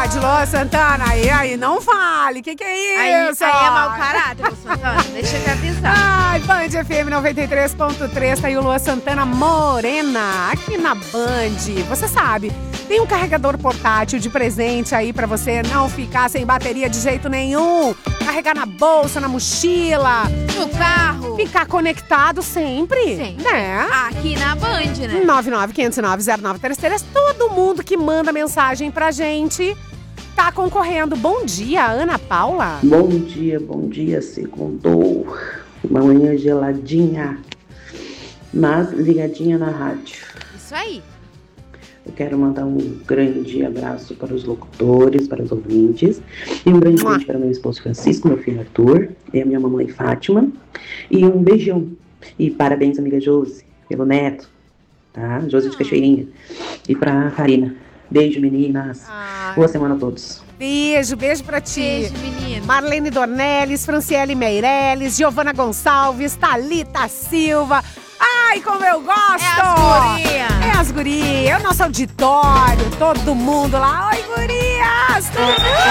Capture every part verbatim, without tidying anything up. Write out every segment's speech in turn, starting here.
pode, Luan Santana. E aí, não fale. Que que é isso? Aí, aí é mau caráter, Luan Santana. Deixa eu te avisar. Ai, Band F M noventa e três ponto três, tá aí o Luan Santana Morena, aqui na Band. Você sabe, tem um carregador portátil de presente aí pra você não ficar sem bateria de jeito nenhum. Carregar na bolsa, na mochila. No carro. Ficar conectado sempre. Sempre. Né? Aqui na Band, né? nove nove quinhentos e nove zero nove três três. Todo mundo que manda mensagem pra gente tá concorrendo. Bom dia, Ana Paula. Bom dia, bom dia, segundou. Uma manhã geladinha, mas ligadinha na rádio. Isso aí. Eu quero mandar um grande abraço para os locutores, para os ouvintes. E um grande beijo para meu esposo Francisco, meu filho Arthur, e a minha mamãe Fátima. E um beijão. E parabéns, amiga Josi, pelo neto, tá? Josi de Cachoeirinha. E para Karina. Beijo, meninas. Ai. Boa semana a todos. Beijo, beijo pra ti. Beijo, menino. Marlene Dornelles, Franciele Meirelles, Giovana Gonçalves, Thalita Silva. Ai, como eu gosto! É as gurias! É as gurias, é o nosso auditório, todo mundo lá. Oi, gurias! Tudo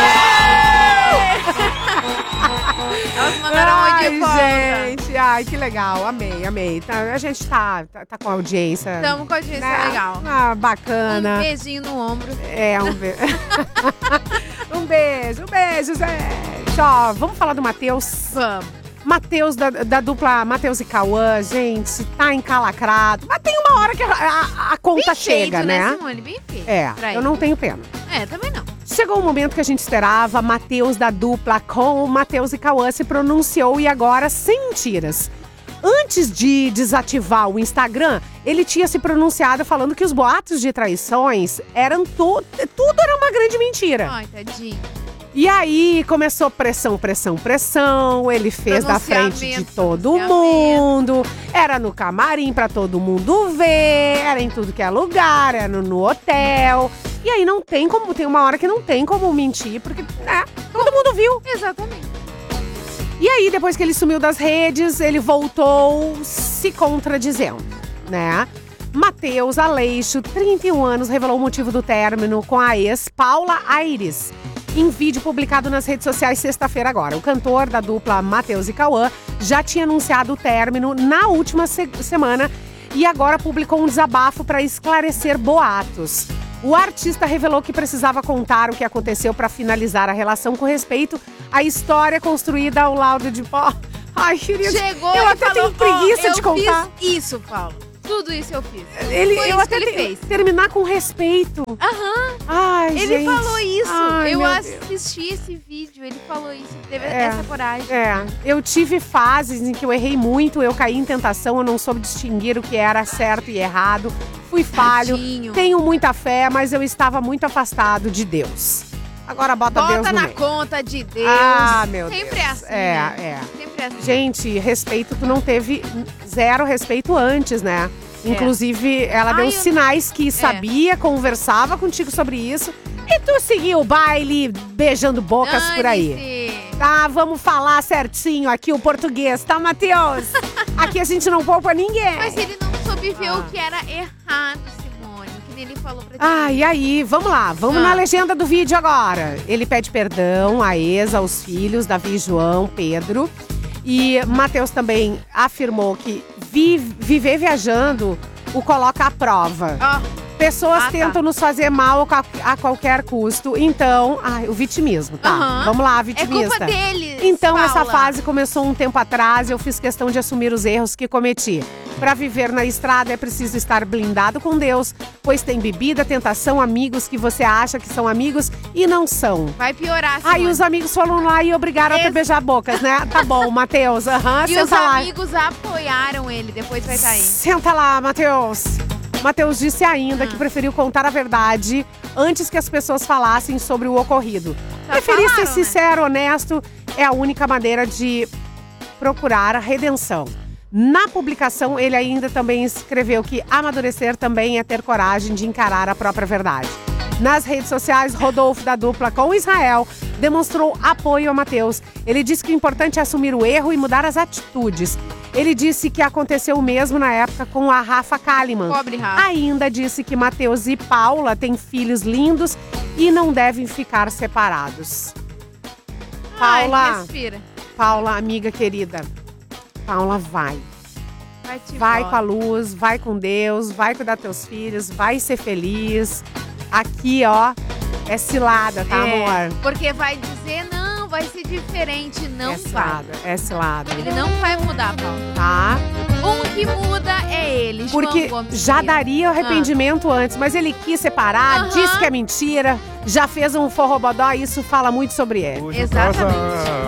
bem? Elas mandaram um oi de volta. Gente, ai, que legal, amei, amei. Tá, a gente tá, tá, tá com audiência. Estamos com audiência né? legal. Ah, bacana. Um beijinho no ombro. É, um beijo. um beijo, um beijo, gente. Ó, vamos falar do Matheus? Vamos. Matheus, da, da dupla Matheus e Cauã, gente, tá encalacrado. Mas tem uma hora que a, a, a conta Bem chega, feito, né? né, Simone? Bem feito. É, pra eu ele. não tenho pena. É, também não. Chegou o momento que a gente esperava, Matheus da dupla com o Matheus e Cauã se pronunciou e agora, sem mentiras. Antes de desativar o Instagram, ele tinha se pronunciado falando que os boatos de traições eram tudo, tudo era uma grande mentira. Ai, tadinho. E aí começou pressão, pressão, pressão. Ele fez da frente de todo mundo. Era no camarim pra todo mundo ver. Era em tudo que é lugar, era no, no hotel. E aí não tem como, tem uma hora que não tem como mentir, porque né, todo mundo viu. Exatamente. E aí, depois que ele sumiu das redes, ele voltou se contradizendo, né? Matheus Aleixo, trinta e um anos, revelou o motivo do término com a ex Paula Aires. Em vídeo publicado nas redes sociais sexta-feira agora. O cantor da dupla Matheus e Cauã já tinha anunciado o término na última se- semana e agora publicou um desabafo para esclarecer boatos. O artista revelou que precisava contar o que aconteceu para finalizar a relação com respeito à história construída ao lado de Paulo. Ai, querida, Chegou eu e até falou, tenho preguiça oh, de contar. Eu fiz isso, Paulo. Tudo isso eu fiz. Ele, Foi eu isso até que ele tenho- fez. terminar com respeito. Aham. Ai, Ele gente. falou isso. Ai, eu meu assisti Deus. esse vídeo. Ele falou isso. Teve É. essa coragem. É, eu tive fases em que eu errei muito, eu caí em tentação, eu não soube distinguir o que era certo e errado. Fui falho, Tadinho. tenho muita fé, mas eu estava muito afastado de Deus. Agora bota, Deus Bota no na meio. conta de Deus. Ah, meu Sempre Deus. é assim, É, né? é. Sempre é assim. Gente, respeito, tu não teve zero respeito antes, né? Inclusive, ela Ai, deu eu- sinais que sabia, conversava contigo sobre isso. E tu seguiu o baile beijando bocas por aí. Dane-se. Tá, vamos falar certinho aqui o português, tá, Matheus? Aqui a gente não poupa ninguém. Mas ele não soube ver Ah. o que era errado, Simone. Que nem ele falou pra ti. Ah, e aí, vamos lá, vamos Ah. na legenda do vídeo agora. Ele pede perdão à ex, aos filhos, Davi, João, Pedro. E Matheus também afirmou que vi- viver viajando o coloca à prova. Ó, Pessoas Ah, tá. tentam nos fazer mal a qual- a qualquer custo. Então, ai, o vitimismo, tá? Aham. Vamos lá, é vitimista. culpa deles, Então, Paula. essa fase começou um tempo atrás. Eu fiz questão de assumir os erros que cometi. Para viver na estrada é preciso estar blindado com Deus, pois tem bebida, tentação, amigos que você acha que são amigos e não são. Vai piorar, Simone. Aí os amigos foram lá e obrigaram a te Esse- beijar bocas, né? Tá bom, Matheus. Aham, E os senta lá. amigos apoiaram ele. Depois vai estar aí. Senta lá, Matheus. Matheus disse ainda Hum. que preferiu contar a verdade antes que as pessoas falassem sobre o ocorrido. Já Preferir ser falaram, né? sincero, honesto, é a única maneira de procurar a redenção. Na publicação, ele ainda também escreveu que amadurecer também é ter coragem de encarar a própria verdade. Nas redes sociais, Rodolfo, da dupla com Israel, demonstrou apoio a Matheus. Ele disse que o importante é assumir o erro e mudar as atitudes. Ele disse que aconteceu o mesmo na época com a Rafa Kalimann. Pobre Rafa. Ainda disse que Matheus e Paula têm filhos lindos e não devem ficar separados. Paula, Ai, respira. Paula, amiga querida, Paula, vai. Vai, te Vai volta. com a luz, vai com Deus, vai cuidar dos teus filhos, vai ser feliz. Aqui, ó, é cilada, tá, É, amor? Porque vai dizer, não, vai ser diferente. Não é vai. cilada, é cilada. Ele não vai mudar, Paulo. Tá? Um que muda é ele, João Porque Gomes já Pereira. daria arrependimento antes, mas ele quis separar, Aham. disse que é mentira, já fez um forrobodó e isso fala muito sobre ele. Hoje Exatamente. casa-